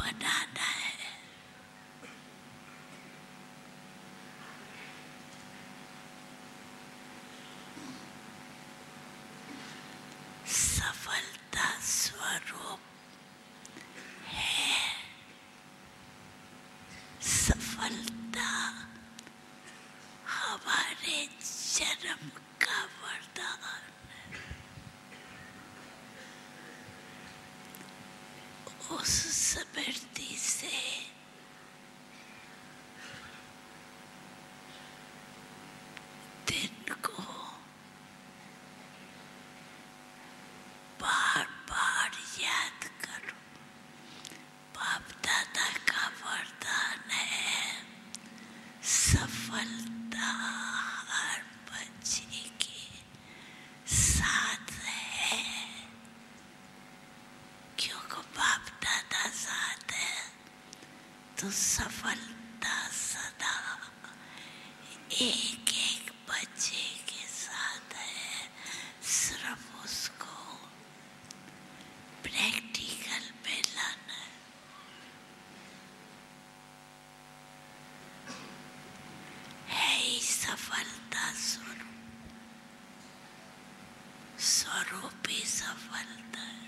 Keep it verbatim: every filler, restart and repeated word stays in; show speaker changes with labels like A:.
A: बनाना है। सफलता स्वरूप है। सफलता हमारे जन्म का वरदान। उस स्मृति से दिन को बार बार याद करो। बाप दादा का वरदान है, सफलता हर बच्चे के साथ है। क्योंकि बाप दादा साथ है तो सफलता सदा एक एक बच्चे के साथ है। सिर्फ उसको प्रैक्टिकल में लाना है ही सफलता स्वरूप। स्वरूप ही सफलता है।